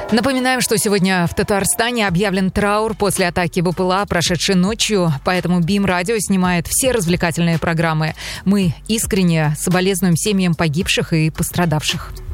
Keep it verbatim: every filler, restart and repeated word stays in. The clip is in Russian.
Напоминаем, что сегодня в Татарстане объявлен траур после атаки БПЛА, прошедшей ночью, поэтому БИМ-радио снимает все развлекательные программы. Мы искренне соболезнуем семьям погибших и пострадавших.